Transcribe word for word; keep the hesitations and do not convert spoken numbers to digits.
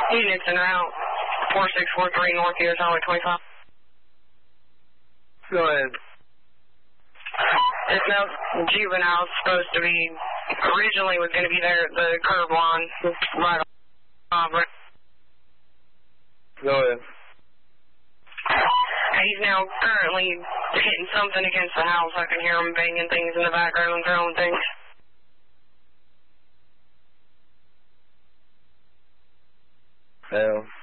Units en route, four six four three North U S Highway twenty-five. Go ahead. This no juvenile is supposed to be, originally was going to be there at the curb line, right off. Right. Go ahead. He's now currently hitting something against the house. I can hear him banging things in the background and throwing things. Hell.